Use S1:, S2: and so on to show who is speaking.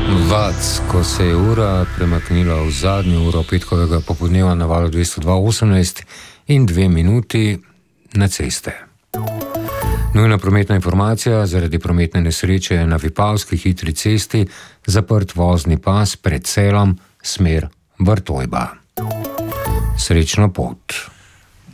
S1: Vac, ko se je ura premaknila v zadnjo uro petkovega popoldneva na valu 202.18 in 2 minuti na ceste. Nujna prometna informacija: zaradi prometne nesreče na Vipavski hitri cesti zaprt vozni pas pred Celom, smer Vrtojba. Srečno pot.